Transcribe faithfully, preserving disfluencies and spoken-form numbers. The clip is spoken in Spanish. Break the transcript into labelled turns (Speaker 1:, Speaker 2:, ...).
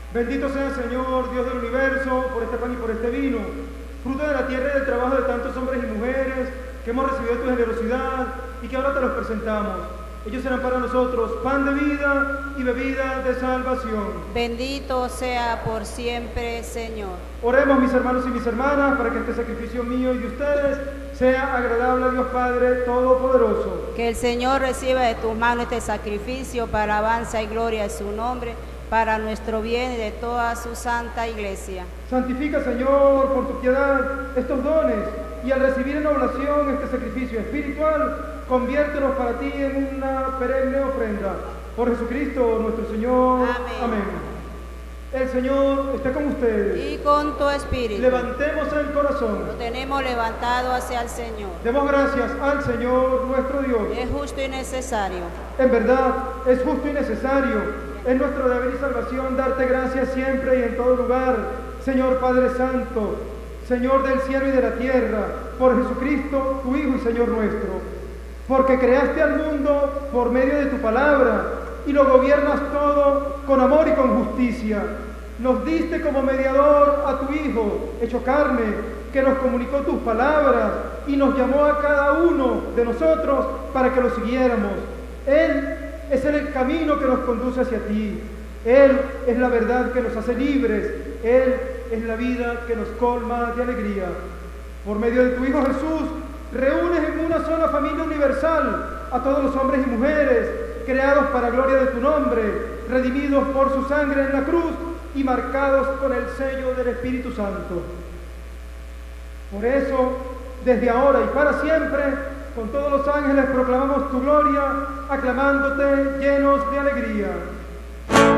Speaker 1: Bendito sea el Señor, Dios del universo, por este pan y por este vino, fruto de la tierra y del trabajo de tantos hombres y mujeres que hemos recibido tu generosidad y que ahora te los presentamos. Ellos serán para nosotros pan de vida y bebida de salvación.
Speaker 2: Bendito sea por siempre, Señor.
Speaker 1: Oremos, mis hermanos y mis hermanas, para que este sacrificio mío y de ustedes sea agradable a Dios Padre Todopoderoso.
Speaker 2: Que el Señor reciba de tus manos este sacrificio para alabanza y gloria de su nombre, para nuestro bien y de toda su santa iglesia.
Speaker 1: Santifica, Señor, por tu piedad estos dones, y al recibir en oblación este sacrificio espiritual, conviértelos para ti en una perenne ofrenda. Por Jesucristo nuestro Señor.
Speaker 2: Amén.
Speaker 1: Amén. El Señor esté con ustedes.
Speaker 2: Y con tu espíritu.
Speaker 1: Levantemos el corazón.
Speaker 2: Lo tenemos levantado hacia el Señor.
Speaker 1: Demos gracias al Señor nuestro Dios.
Speaker 2: Es justo y necesario.
Speaker 1: En verdad, es justo y necesario. Es nuestro deber y salvación darte gracias siempre y en todo lugar, Señor Padre Santo, Señor del cielo y de la tierra, por Jesucristo, tu Hijo y Señor nuestro, porque creaste al mundo por medio de tu palabra y lo gobiernas todo con amor y con justicia. Nos diste como mediador a tu Hijo, hecho carne, que nos comunicó tus palabras y nos llamó a cada uno de nosotros para que lo siguiéramos. Él es el camino que nos conduce hacia ti. Él es la verdad que nos hace libres. Él es la vida que nos colma de alegría. Por medio de tu Hijo Jesús, reúnes en una sola familia universal a todos los hombres y mujeres, creados para gloria de tu nombre, redimidos por su sangre en la cruz y marcados con el sello del Espíritu Santo. Por eso, desde ahora y para siempre, con todos los ángeles proclamamos tu gloria, aclamándote llenos de alegría.